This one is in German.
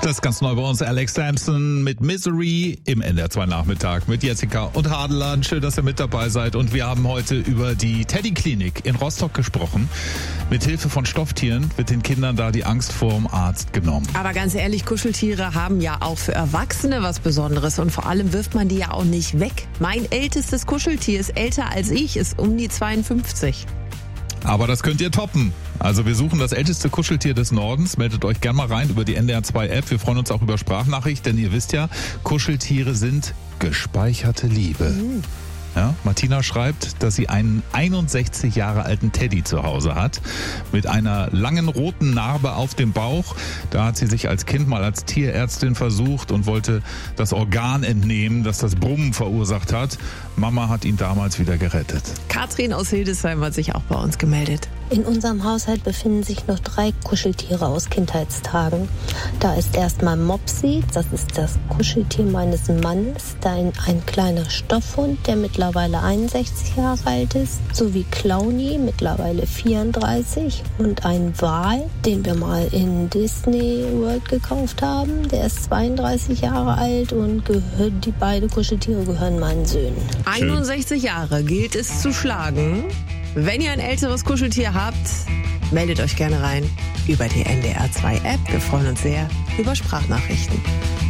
Das ist ganz neu bei uns. Alex Sampson mit Misery im NDR 2 Nachmittag mit Jessica und Hadelan. Schön, dass ihr mit dabei seid. Und wir haben heute über die Teddy-Klinik in Rostock gesprochen. Mit Hilfe von Stofftieren wird den Kindern da die Angst vorm Arzt genommen. Aber ganz ehrlich, Kuscheltiere haben ja auch für Erwachsene was Besonderes. Und vor allem wirft man die ja auch nicht weg. Mein ältestes Kuscheltier ist älter als ich, ist um die 52. Aber das könnt ihr toppen. Also wir suchen das älteste Kuscheltier des Nordens. Meldet euch gerne mal rein über die NDR 2 App. Wir freuen uns auch über Sprachnachricht, denn ihr wisst ja, Kuscheltiere sind gespeicherte Liebe. Ja, Martina schreibt, dass sie einen 61 Jahre alten Teddy zu Hause hat, mit einer langen roten Narbe auf dem Bauch. Da hat sie sich als Kind mal als Tierärztin versucht und wollte das Organ entnehmen, das das Brummen verursacht hat. Mama hat ihn damals wieder gerettet. Katrin aus Hildesheim hat sich auch bei uns gemeldet. In unserem Haushalt befinden sich noch 3 Kuscheltiere aus Kindheitstagen. Da ist erstmal Mopsi, das ist das Kuscheltier meines Mannes, dann ein kleiner Stoffhund, der mittlerweile 61 Jahre alt ist, sowie Clowny, mittlerweile 34, und ein Wal, den wir mal in Disney World gekauft haben. Der ist 32 Jahre alt und die beiden Kuscheltiere gehören meinen Söhnen. 61 Jahre gilt es zu schlagen. Wenn ihr ein älteres Kuscheltier habt, meldet euch gerne rein über die NDR 2 App. Wir freuen uns sehr über Sprachnachrichten.